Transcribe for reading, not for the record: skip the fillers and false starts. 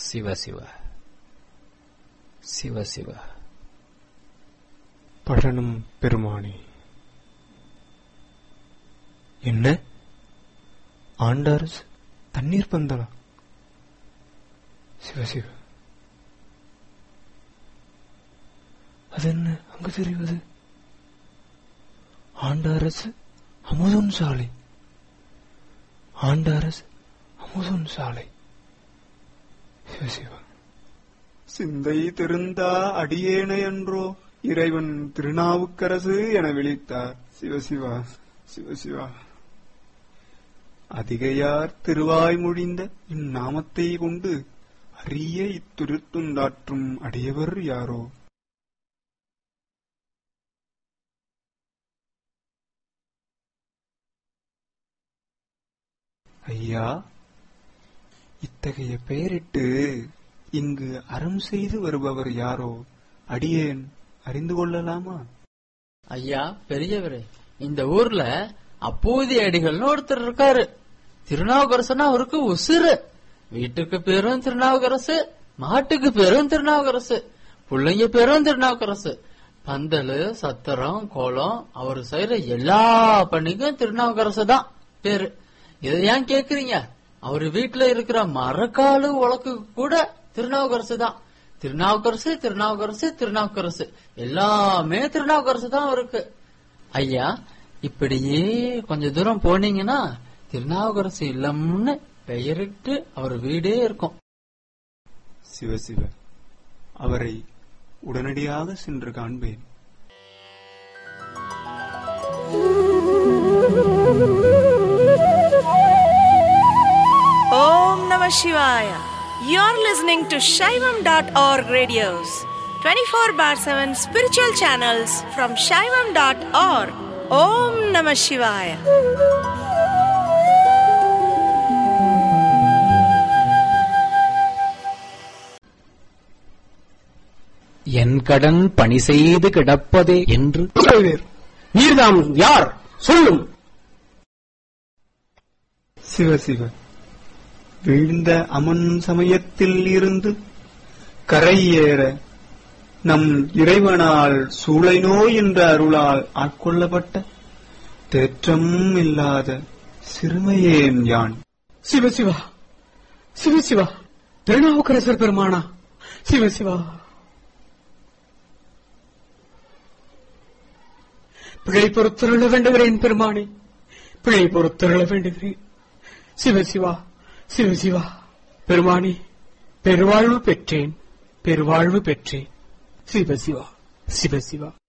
சிவ சிவ சிவ சிவ. பழனும் பெருமானே. என்ன ஆண்டாரசு தண்ணீர் பந்தலா? சிவசிவ, அது என்ன அங்கு தெரிவது? ஆண்டாரசு அமுதன் சாலை, ஆண்டாரசு அமுதன் சாலை. சிவசிவ, சிந்தை திருந்தா அடியேனை என்றோ இறைவன் திருநாவுக்கரசு என விழித்தார். சிவசிவா சிவசிவா. அதிகையார் திருவாய் மொழிந்த இந்நாமத்தை கொண்டு அரிய இத்துருத்துண்டாற்றும் அடியவர் யாரோ? ஐயா, இத்தகைய பெயரிட்டு இங்கு அறம் செய்து வருபவர் யாரோ? அடியேன் அறிந்து கொள்ளலாமா? ஐயா பெரியவரே, இந்த ஊர்ல அப்போதி அடிகள்னு ஒருத்தர் இருக்காரு. திருநாவுக்கரசுனா அவருக்கு உசுறு. வீட்டுக்கு பேரும் திருநாவுக்கரசு, மாட்டுக்கு பேரும் திருநாவுக்கரசு, பிள்ளைங்க பேரும் திருநாவுக்கரசு. பந்தலு, சத்திரம், கோலம், அவர் செய்யற எல்லா பணிக்கும் திருநாவுக்கரசு தான் பேரு. இதை ஏன் கேக்குறீங்க? அவரு வீட்டுல இருக்கிற மரக்காலு உலக்கு கூட திருநாவுக்கரசு தான். திருநாவுக்கரசு திருநாவுக்கரசு திருநாவுக்கரசு, எல்லாமே திருநாவுக்கரசு தான் அவருக்கு. ஐயா, இப்படியே கொஞ்ச தூரம் போனீங்கன்னா திருநாவுக்கரசு இல்லம்னு பெயரிட்டு அவர் வீடே இருக்கும். சிவசிவ, அவரை உடனடியாக சென்று காண்பேன். Om Namah Shivaya. You're listening to Shaivam.org radios, 24/7 spiritual channels from Shaivam.org. Om Namah Shivaya. என் கடன் பணி செய்து கிடப்பதே என்று நீர்தாம் யார் சொல்லும்? சிவசிவ, வீழ்ந்த அமன் சமயத்தில் இருந்து கரையேற நம் இறைவனால் சூளை நோய் என்ற அருளால் ஆட்கொள்ளப்பட்ட தேற்றம் இல்லாத சிறுமையேன் யான். சிவசிவா சிவசிவா, திருநாவுக்கரசர் பெருமானா? சிவசிவா, பிழை பொறுத்தருள வேண்டுகிறேன் பெருமானே, பிழை பொறுத்தருள வேண்டுகிறேன். சிவசிவா சிவசிவா, பெருமானே, பெருவாழ்வு பெற்றேன், பெருவாழ்வு பெற்றேன். சிவசிவா சிவசிவா.